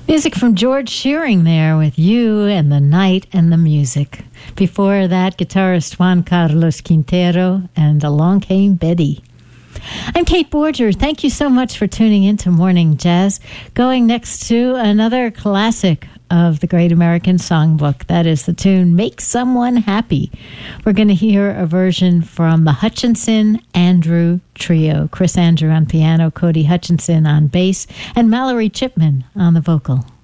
Music from George Shearing there with You and the Night and the Music. Before that, guitarist Juan Carlos Quintero and Along Came Betty. I'm Kate Borger. Thank you so much for tuning in to Morning Jazz. Going next to another classic of the Great American Songbook. That is the tune Make Someone Happy. We're going to hear a version from the Hutchinson-Andrew Trio. Chris Andrew on piano, Cody Hutchinson on bass, and Mallory Chipman on the vocal.